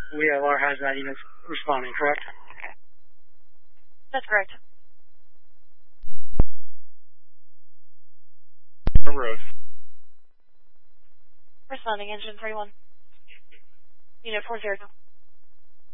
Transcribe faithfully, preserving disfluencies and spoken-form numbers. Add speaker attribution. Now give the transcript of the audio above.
Speaker 1: we have our hazmat units responding, correct?
Speaker 2: That's correct.
Speaker 3: Road.
Speaker 2: Responding, engine thirty-one. Unit four zero two.